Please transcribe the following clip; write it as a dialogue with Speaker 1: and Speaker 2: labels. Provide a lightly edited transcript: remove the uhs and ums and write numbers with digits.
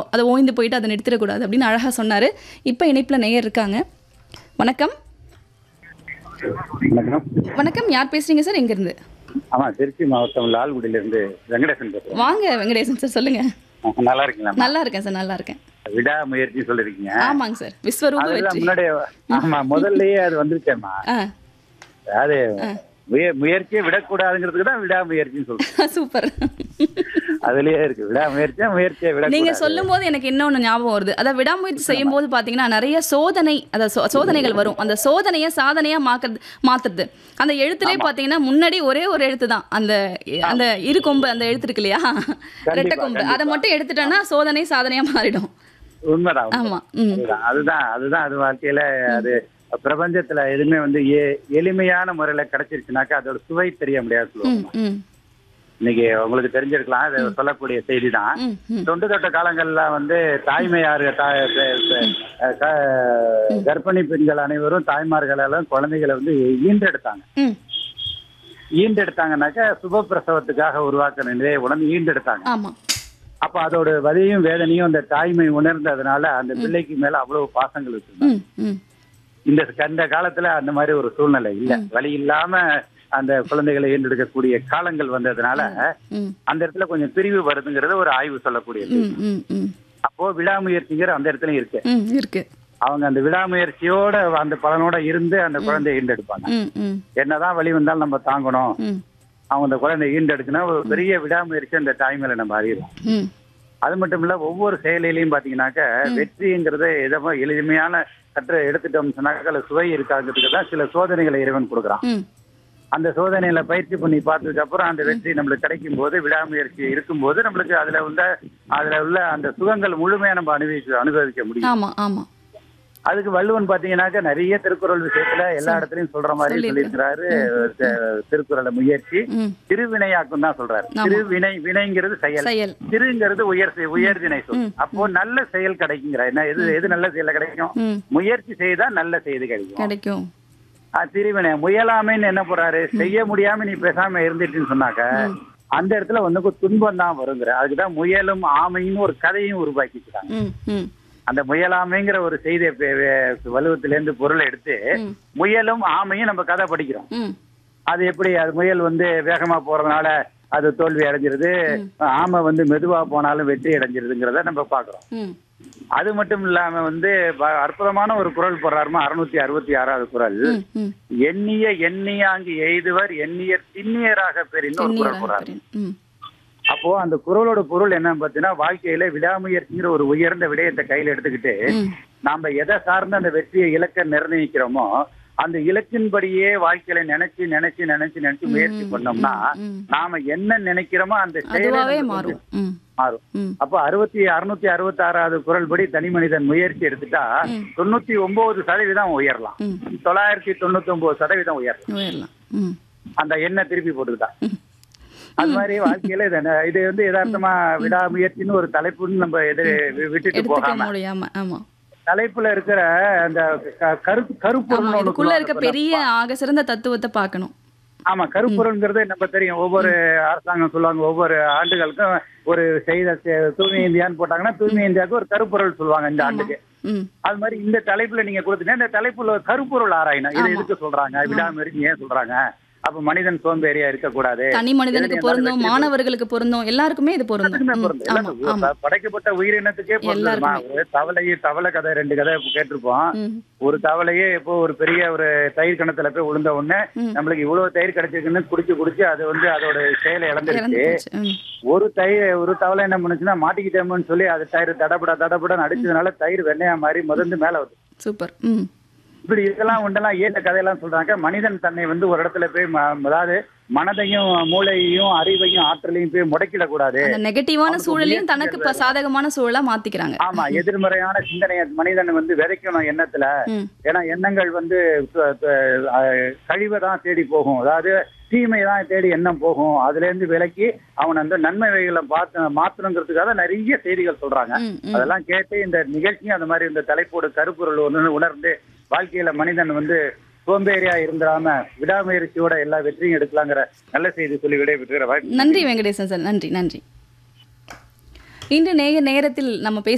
Speaker 1: அதை ஓய்ந்து போயிட்டு அதை நிறுத்திடக்கூடாது அப்படின்னு அழகாக சொன்னார். இப்போ இணைப்பில் நேயர் இருக்காங்க. வணக்கம்.
Speaker 2: வணக்கம்.
Speaker 1: வணக்கம், யார் பேசுறீங்க சார்? எங்கேருந்து?
Speaker 2: ஆமா, திருச்சி மாவட்டம் லால்குடியிலிருந்து வெங்கடேசன் பேசுறேன்.
Speaker 1: வாங்க வெங்கடேசன் சார், சொல்லுங்க.
Speaker 2: நல்லா இருக்கீங்களா?
Speaker 1: நல்லா இருக்கேன் சார், நல்லா இருக்கேன்.
Speaker 2: விடாமுயற்சி சொல்லிருக்கீங்க.
Speaker 1: ஆமாங்க சார், விஸ்வரூப
Speaker 2: அதுதான்
Speaker 1: வெற்றி.
Speaker 2: முன்னாடியே ஆமா முதல்லயே அது வந்துருச்சேம்மா.
Speaker 1: ஆ
Speaker 2: அது முயற்சியை விடக்கூடாதுங்கிறதுக்கு தான் விடாமுயற்சின்னு சொல்றேன்.
Speaker 1: சூப்பர்.
Speaker 2: அதுலயே இருக்கு விடாமுயற்சியை முயற்சியை
Speaker 1: நீங்க
Speaker 2: விடக்கூடாது.
Speaker 1: சொல்லும் போது எனக்கு இன்னொன்னு ஞாபகம் வருது. அத விடாமுயற்சி செய்யும் போது பாத்தீங்கன்னா நிறைய சோதனை, சோதனைகள் வரும். அந்த சோதனையை சாதனையா மாத்துறது. அந்த எழுத்துலயே பாத்தீங்கன்னா முன்னாடி ஒரே ஒரு எழுத்து தான், அந்த அந்த இரு கொம்பு, அந்த எழுத்து இருக்கு இல்லையா, ரெட்டை கொம்பு, அதை மட்டும் எடுத்துட்டோம்னா சோதனை சாதனையா மாறிடும்.
Speaker 2: உண்மைதான்.
Speaker 1: ஆமா.
Speaker 2: அதுதான் அதுதான் அது வாழ்க்கையில அது பிரபஞ்சத்துல எதுவுமே வந்து எளிமையான முறையில கிடைச்சிருச்சுனாக்கா அதோட சுவை தெரிய முடியாது சொல்லுவாங்க. இன்னைக்கு உங்களுக்கு தெரிஞ்சிருக்கலாம், அது சொல்லக்கூடிய செய்தி தான். தொண்டு தொட்ட காலங்கள்ல வந்து தாய்மையார் கர்ப்பிணி பெண்கள் அனைவரும் தாய்மார்களெல்லாம் குழந்தைகளை வந்து ஈண்டெடுத்தாங்கன்னாக்கா சுபப்பிரசவத்துக்காக உருவாக்கின நிலையை உடனே ஈண்டெடுத்தாங்க. அப்ப அதோட வலியும் வேதனையும் அந்த தாய்மை உணர்ந்ததுனால அந்த பிள்ளைக்கு மேல அவ்வளவு பாசங்கள் இருக்கு. இந்த காலத்துல அந்த மாதிரி ஒரு சூழ்நிலை இல்ல, வலி இல்லாம அந்த குழந்தைகளை ஈண்டெடுக்கக்கூடிய காலங்கள் வந்ததுனால அந்த இடத்துல கொஞ்சம் பிரிவு வருதுங்கிறது ஒரு ஆய்வு சொல்லக்கூடியது. அப்போ விடாமுயற்சிங்கிற அந்த இடத்துல இருக்கு. அவங்க அந்த விடாமுயற்சியோட அந்த பலனோட இருந்து அந்த குழந்தையை ஈண்டெடுப்பாங்க. என்னதான் வலி வந்தாலும் நம்ம தாங்கணும், அவங்க அந்த குழந்தையை ஈண்டெடுக்கணும், ஒரு பெரிய விடாமுயற்சி அந்த தாய்மையில நம்ம அறியலாம். அது மட்டும் இல்ல, ஒவ்வொரு செயலிலையும் பாத்தீங்கன்னாக்க வெற்றிங்கிறத எதோ எளிமையான கற்று எடுத்துட்டோம்னு சொன்னாக்க சுவை இருக்காங்கிறதுக்கு தான் சில சோதனைகளை இறைவன் கொடுக்குறான். அந்த சோதனையில பயிற்சி பண்ணி பார்த்ததுக்கு அப்புறம் அந்த வெற்றி நம்மளுக்கு கிடைக்கும் போது, விடாமுயற்சி இருக்கும்போது நம்மளுக்கு அதுல உள்ள அந்த சுகங்கள் முழுமையா நம்ம அனுபவிக்க முடியும். அதுக்கு வள்ளுவன் பாத்தீங்கன்னாக்க நிறைய திருக்குறள் விஷயத்துல எல்லா இடத்துலயும் சொல்ற மாதிரி சொல்லியிருக்கிறாரு. திருக்குறளை முயற்சி திருவினையாக்கும் தான் சொல்றாரு. வினைங்கிறது செயல், திருங்கிறது உயர்தினை சொல். அப்போ நல்ல செயல் கிடைக்குங்கிற என்ன, எது நல்ல செயல கிடைக்கும்? முயற்சி செய்தா நல்ல செய்தி கிடைக்கும். திருவினை முயலாமைன்னு என்ன போறாரு, செய்ய முடியாம நீ பேசாம இருந்துட்டுன்னு சொன்னாக்க அந்த இடத்துல வந்து துன்பம் தான் வருங்கிற. அதுக்குதான் முயலும் ஆமைன்னு ஒரு கதையும் உருவாக்கிக்கிறாங்க. அந்த முயலாமைங்கிற ஒரு செய்தியை வள்ளுவத்திலேருந்து பொருளை எடுத்து முயலும் ஆமையும் நம்ம கதை படிக்கிறோம். அது எப்படி, அது முயல் வந்து வேகமா போறதுனால அது தோல்வி அடைஞ்சிருது, ஆமை வந்து மெதுவா போனாலும் வெற்றி அடைஞ்சிருதுங்கிறத நம்ம பாக்குறோம். அது மட்டும் இல்லாம வந்து அற்புதமான ஒரு குறள் போடுறாருமா, 666வது குறள். எண்ணியாங்கு எய்துவர் எண்ணியர் திண்ணியராக பெரின்னு ஒரு குறள் போடுறாரு. அப்போ அந்த குறளோட பொருள் என்னன்னு பாத்தீங்கன்னா, வாழ்க்கையில விடாமுயற்சிங்கிற ஒரு உயர்ந்த விடயத்தை கையில எடுத்துக்கிட்டு நாம எதை சார்ந்து அந்த வெற்றியை இலக்க நிர்ணயிக்கிறோமோ அந்த இலக்கின்படியே வாழ்க்கையில நினைச்சு முயற்சி பண்ணோம்னா நாம என்ன நினைக்கிறோமோ அந்த செயலே மாறும். அப்போ 666வது குறள் படி தனி மனிதன் முயற்சி எடுத்துட்டா 99% உயரலாம், 999% உயரலாம். அந்த எண்ணெய் திருப்பி போட்டுக்கிட்டா. அது மாதிரி வாழ்க்கையில இது வந்து யதார்த்தமா விடாமுயற்சின்னு ஒரு தலைப்புன்னு நம்ம விட்டுட்டு போகாம தலைப்புல இருக்கிற அந்த கருப்பொருள்
Speaker 1: இருக்க பெரிய ஆக சிறந்த தத்துவத்தை பார்க்கணும்.
Speaker 2: ஆமா, கருப்பொருள்ங்கிறது நம்ம தெரியும். ஒவ்வொரு அரசாங்கம் சொல்லுவாங்க, ஒவ்வொரு ஆண்டுகளுக்கும் ஒரு செய்த தூய்மை இந்தியான்னு போட்டாங்கன்னா தூய்மை இந்தியாவுக்கு ஒரு கருப்பொருள் சொல்லுவாங்க இந்த ஆண்டுக்கு. அது மாதிரி இந்த தலைப்புல நீங்க கொடுத்தீங்கன்னா இந்த தலைப்புல கருப்பொருள் ஆராயணும். இது எதுக்கு சொல்றாங்க, விடாமுயற்சி ஏன் சொல்றாங்க, அப்ப மனிதன் சோம்பேறியா இருக்கக்கூடாது,
Speaker 1: தனி மனிதனுக்கு பொருந்தும், மாணவர்களுக்கு பொருந்தும், எல்லாருக்குமே இது பொருந்தும்.
Speaker 2: படைக்கப்பட்ட உயிரினத்துக்கே பொருந்தும். தவளை கதை 2 கதை கேட்டிருப்போம். ஒரு தவளையே இப்போ ஒரு பெரிய ஒரு தயிர் கிணத்துல போய் விழுந்த உடனே நம்மளுக்கு இவ்வளவு தயிர் கிடைச்சிருக்குன்னு குடிச்சு அது வந்து அதோட செயலை இழந்துருச்சு. ஒரு தவளை என்ன பண்ணுச்சுன்னா மாட்டிக்கிட்டோம்னு சொல்லி அது தயிர் தடபட அடிச்சதுனால தயிர் வெண்ணையா மாறி முதந்து மேல வருது.
Speaker 1: சூப்பர்.
Speaker 2: இப்படி இதெல்லாம் ஒன்றெல்லாம் ஏற்ற கதையெல்லாம் சொல்றாங்க. மனிதன் தன்னை வந்து ஒரு இடத்துல போய் அதாவது மனதையும் மூளையையும் அறிவையும் ஆற்றலையும் போய் முடக்கிடக்கூடாது,
Speaker 1: நெகட்டிவான சூழலையும் தனக்கு சாதகமான சூழலா மாத்திக்கிறாங்க.
Speaker 2: ஆமா, எதிர்மறையான சிந்தனையை மனிதன் வந்து விதைக்கணும் எண்ணத்துல. ஏன்னா எண்ணங்கள் வந்து கழிவை தான் தேடி போகும், அதாவது தீமை தான் தேடி எண்ணம் போகும். அதுல இருந்து விலக்கி அவன் அந்த நன்மை வகைகளை மாத்தணுங்கிறதுக்காக நிறைய செய்திகள் சொல்றாங்க. அதெல்லாம் கேட்டு இந்த நிகழ்ச்சியும் அந்த மாதிரி இந்த தலைப்போடு கருப்பொருள் உணர்ந்து வாழ்க்கையில மனிதன் வந்து சோம்பேறியா இருந்துடாம விடாமுயற்சியோட எல்லா வெற்றியும் எடுக்கலாங்கிற நல்ல செய்தி சொல்லி விடைபெறுகிற.
Speaker 1: நன்றி வெங்கடேசன் சார், நன்றி. இன்று நேரத்தில் நம்ம